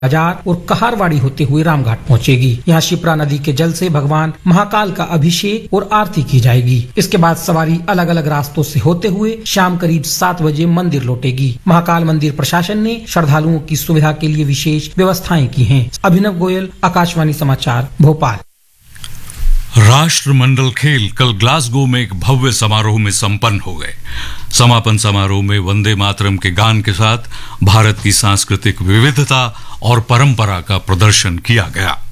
बाजार और कहारवाड़ी होते हुए रामघाट पहुंचेगी। यहाँ शिप्रा नदी के जल से भगवान महाकाल का अभिषेक और आरती की जाएगी। इसके बाद सवारी अलग अलग रास्तों से होते हुए शाम करीब 7 बजे मंदिर लौटेगी। महाकाल मंदिर प्रशासन ने श्रद्धालुओं की सुविधा के लिए विशेष व्यवस्थाएं की हैं। अभिनव गोयल, आकाशवाणी समाचार, भोपाल। राष्ट्रमंडल खेल कल ग्लासगो में एक भव्य समारोह में संपन्न हो गए। समापन समारोह में वंदे मातरम के गान के साथ भारत की सांस्कृतिक विविधता और परंपरा का प्रदर्शन किया गया।